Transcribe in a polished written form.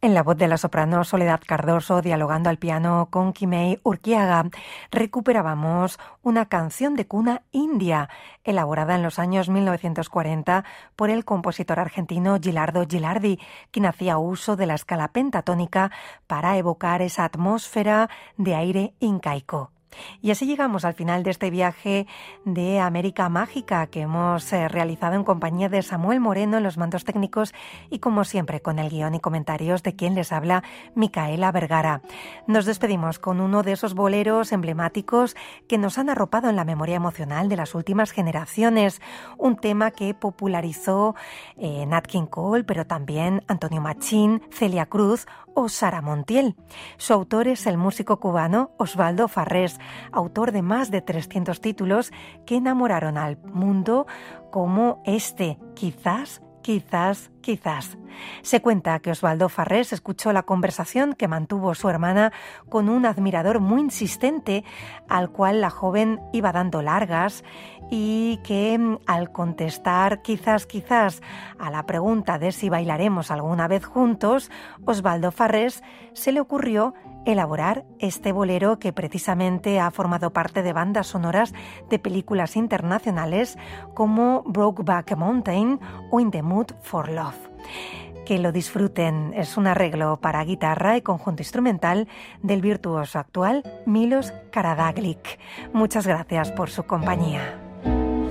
En la voz de la soprano Soledad Cardoso, dialogando al piano con Quimei Urquiaga, recuperábamos una canción de cuna india, elaborada en los años 1940 por el compositor argentino Gilardo Gilardi, quien hacía uso de la escala pentatónica para evocar esa atmósfera de aire incaico. Y así llegamos al final de este viaje de América Mágica que hemos realizado en compañía de Samuel Moreno en los mandos técnicos y como siempre con el guión y comentarios de quien les habla, Micaela Vergara. Nos despedimos con uno de esos boleros emblemáticos que nos han arropado en la memoria emocional de las últimas generaciones, un tema que popularizó Nat King Cole, pero también Antonio Machín, Celia Cruz o Sara Montiel. Su autor es el músico cubano Osvaldo Farrés, autor de más de 300 títulos que enamoraron al mundo como este, quizás. Se cuenta que Osvaldo Farrés escuchó la conversación que mantuvo su hermana con un admirador muy insistente al cual la joven iba dando largas y que al contestar quizás a la pregunta de si bailaremos alguna vez juntos, Osvaldo Farrés se le ocurrió elaborar este bolero que precisamente ha formado parte de bandas sonoras de películas internacionales como Brokeback Mountain o In the Mood for Love. Que lo disfruten. Es un arreglo para guitarra y conjunto instrumental del virtuoso actual Milos Karađagić. Muchas gracias por su compañía.